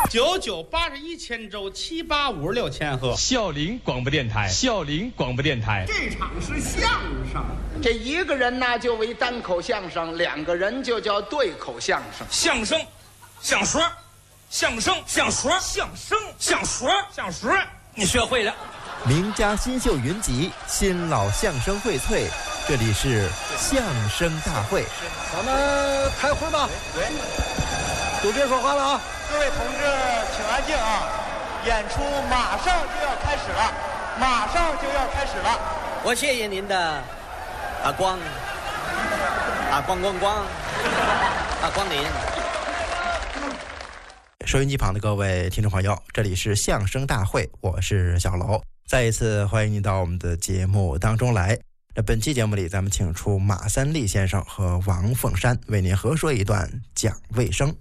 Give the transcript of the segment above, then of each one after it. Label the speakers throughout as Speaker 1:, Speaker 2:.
Speaker 1: 9981千周，785千赫。
Speaker 2: 孝陵广播电台，孝陵广播电台。
Speaker 3: 这场是相声，
Speaker 4: 这一个人呢就为单口相声，两个人就叫对口相声。
Speaker 2: 相声，相说，相声，相说，相声，相说，相说，你学会了。
Speaker 5: 名家新秀云集，新老相声荟萃，这里是相声大会。
Speaker 6: 咱们开会吧。
Speaker 3: 对，
Speaker 6: 都别说话了啊！
Speaker 3: 各位同志，请安静啊！演出马上就要开始了，马上就要开始了。
Speaker 7: 我谢谢您的光临。
Speaker 5: 收音机旁的各位听众朋友，这里是相声大会，我是小楼。再一次欢迎您到我们的节目当中来。那本期节目里，咱们请出马三立先生和王凤山为您合说一段讲卫生。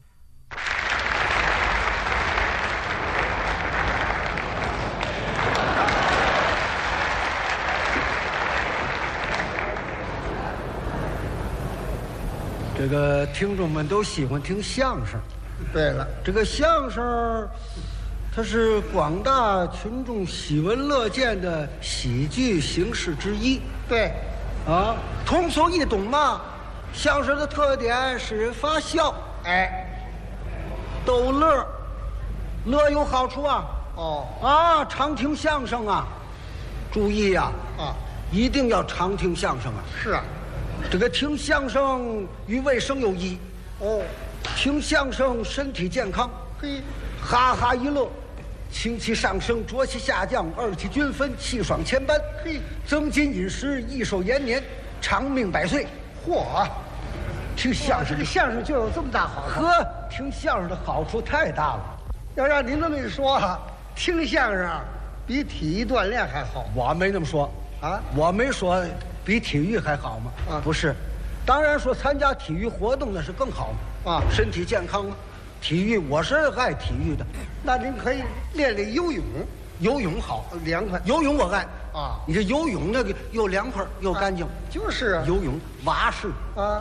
Speaker 6: 这个听众们都喜欢听相声。
Speaker 3: 对了，
Speaker 6: 这个相声，它是广大群众喜闻乐见的喜剧形式之一。
Speaker 3: 对，
Speaker 6: 啊，通俗易懂嘛。相声的特点使人发笑，
Speaker 3: 哎，
Speaker 6: 逗乐，乐有好处啊。
Speaker 3: 哦，
Speaker 6: 常听相声啊，注意呀，一定要常听相声啊。
Speaker 3: 是啊，
Speaker 6: 这个听相声与卫生有益。
Speaker 3: 哦，
Speaker 6: 听相声身体健康，
Speaker 3: 嘿，
Speaker 6: 哈哈一乐，情气上升，浊气下降，二气均分，气爽千般，
Speaker 3: 嘿，
Speaker 6: 增进饮食，益寿延年，长命百岁。
Speaker 3: 嚯，
Speaker 6: 听相声，
Speaker 3: 这个相声就有这么大好处。
Speaker 6: 呵，听相声的好处太大了。
Speaker 3: 要让您这么一说啊，听相声比体育锻炼还好。
Speaker 6: 我没那么说
Speaker 3: 啊，
Speaker 6: 我没说比体育还好吗？
Speaker 3: 啊，
Speaker 6: 不是，当然说参加体育活动那是更好嘛。
Speaker 3: 啊，
Speaker 6: 身体健康嘛。体育我是爱体育的。
Speaker 3: 那您可以练练游泳，
Speaker 6: 游泳好，
Speaker 3: 凉快。
Speaker 6: 游泳我爱
Speaker 3: 啊，
Speaker 6: 你这游泳那个又凉快又干净。
Speaker 3: 就是啊，
Speaker 6: 游泳蛙式
Speaker 3: 啊，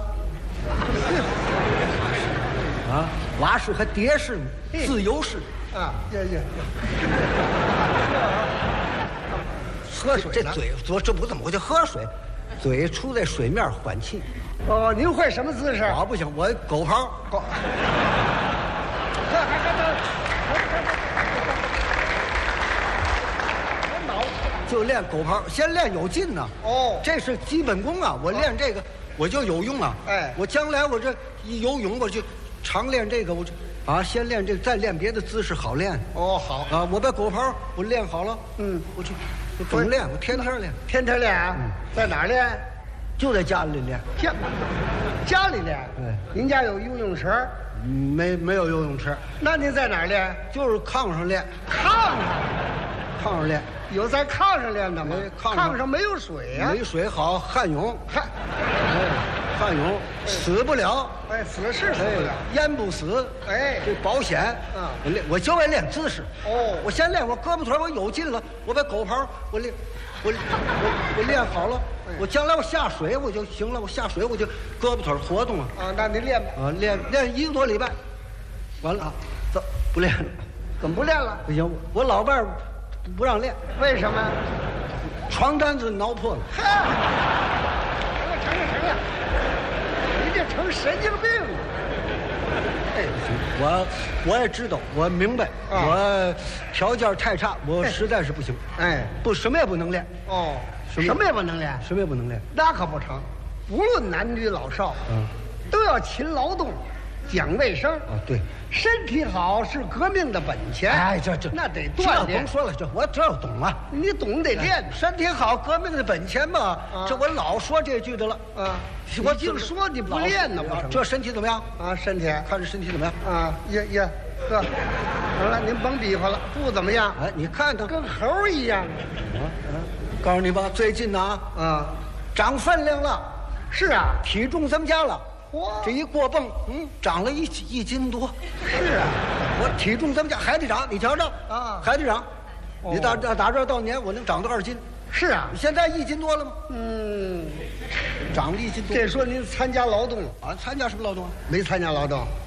Speaker 6: 蛙式还蝶式，自由式
Speaker 3: 啊，
Speaker 6: 喝水这嘴这不怎么，我就喝水，嘴出在水面缓气。
Speaker 3: 哦，您会什么姿势？
Speaker 6: 我不行，我狗刨。就练狗刨，先练有劲呢。
Speaker 3: 哦，
Speaker 6: 这是基本功啊！我练这个，我就有用啊。
Speaker 3: 哎，
Speaker 6: 我将来我这一游泳，我就常练这个，我就先练这个，再练别的姿势好练。
Speaker 3: 哦，好
Speaker 6: 啊，我把狗刨我练好了，我就总练，我天天练，
Speaker 3: 天天练啊。在哪儿练？
Speaker 6: 就在家里练。
Speaker 3: 家里练？
Speaker 6: 对。
Speaker 3: 您家有游泳池？
Speaker 6: 没有游泳池。
Speaker 3: 那您在哪儿练？
Speaker 6: 就是炕上练。炕上练。
Speaker 3: 有在炕上练的吗？炕上没有水呀。
Speaker 6: 没水好旱泳。旱泳死不了。
Speaker 3: 哎，死是死不了，
Speaker 6: 淹不死。
Speaker 3: 哎，
Speaker 6: 这保险。我就爱练姿势。
Speaker 3: 哦，
Speaker 6: 我先练我胳膊腿，我有劲了，我把狗刨我练好了，我将来我下水我就行了，我下水我就胳膊腿活动了。
Speaker 3: 啊，那您练吧。
Speaker 6: 练1个多礼拜，完了走不练了。
Speaker 3: 怎么不练了？
Speaker 6: 不行，我老伴儿不让练。
Speaker 3: 为什么？
Speaker 6: 床单子挠破了。
Speaker 3: 成了，你这成神经病了。
Speaker 6: 哎，不行，我也知道，我明白，我条件太差，我实在是不行。
Speaker 3: 哎，
Speaker 6: 什么也不能练。
Speaker 3: 哦，什么也不能练，
Speaker 6: 什么也不能练。
Speaker 3: 那可不成，不论男女老少，都要勤劳动，讲卫生。
Speaker 6: 啊，对，
Speaker 3: 身体好是革命的本钱。
Speaker 6: 哎，这
Speaker 3: 那得锻炼。
Speaker 6: 甭说了，我这懂了。
Speaker 3: 你懂得练，
Speaker 6: 身体好，革命的本钱嘛。这我老说这句的了。
Speaker 3: 我净说你不练呢，不成？
Speaker 6: 这身体怎么样？
Speaker 3: 身体
Speaker 6: 看这身体怎么样？
Speaker 3: 呵，行了，您甭比划了，不怎么样。
Speaker 6: 哎，你看看，
Speaker 3: 跟猴一样。
Speaker 6: 告诉你吧，最近呢，长分量了。
Speaker 3: 是啊，
Speaker 6: 体重增加了。
Speaker 3: 嚯，
Speaker 6: 这一过泵，长了一斤多。
Speaker 3: 是啊，
Speaker 6: 我体重增加还得长，你瞧瞧
Speaker 3: 啊，
Speaker 6: 还得长。你打这到年，我能长到2斤。
Speaker 3: 是啊，
Speaker 6: 你现在1斤多了吗？
Speaker 3: 长了1斤多。这说您参加劳动了
Speaker 6: 啊？参加什么劳动啊？
Speaker 3: 没参加劳动。